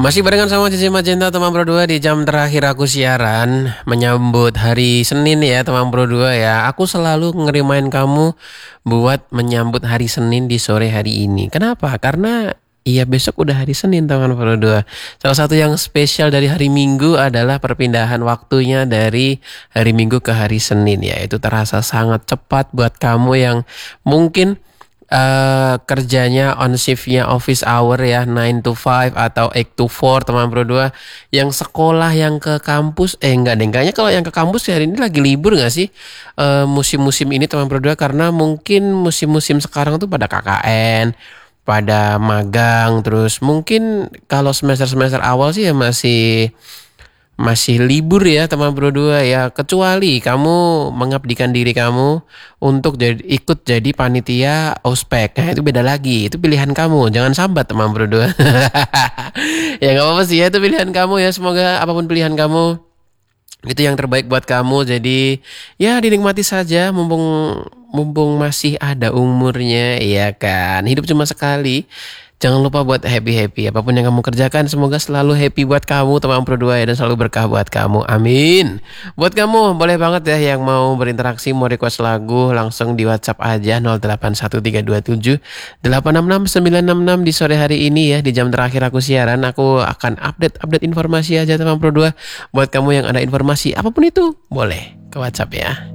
Masih barengan sama Cici Magenta teman Pro 2 di jam terakhir aku siaran menyambut hari Senin ya teman Pro 2 ya. Aku selalu ngerimain kamu buat menyambut hari Senin di sore hari ini. Kenapa? Karena iya besok udah hari Senin teman Pro 2. Salah satu yang spesial dari hari Minggu adalah perpindahan waktunya dari hari Minggu ke hari Senin ya. Itu terasa sangat cepat buat kamu yang mungkin kerjanya on shiftnya office hour ya 9 to 5 atau 8 to 4 teman Pro 2 yang sekolah yang ke kampus enggak deh kayaknya kalau yang ke kampus hari ini lagi libur nggak sih musim-musim ini teman Pro 2 karena mungkin musim-musim sekarang tuh pada KKN pada magang terus mungkin kalau semester-semester awal sih ya masih libur ya teman Pro 2 ya kecuali kamu mengabdikan diri kamu untuk ikut jadi panitia ospek. Nah, itu beda lagi. Itu pilihan kamu. Jangan sambat teman Pro 2. Ya nggak apa-apa sih ya itu pilihan kamu ya. Semoga apapun pilihan kamu itu yang terbaik buat kamu. Jadi ya dinikmati saja mumpung mumpung masih ada umurnya ya kan. Hidup cuma sekali. Jangan lupa buat happy-happy. Apapun yang kamu kerjakan, semoga selalu happy buat kamu, teman Pro 2 ya, dan selalu berkah buat kamu. Amin. Buat kamu, boleh banget ya yang mau berinteraksi, mau request lagu, langsung di WhatsApp aja 081327 866 966 di sore hari ini ya, di jam terakhir aku siaran. Aku akan update informasi aja teman Pro 2. Buat kamu yang ada informasi, apapun itu, boleh ke WhatsApp ya.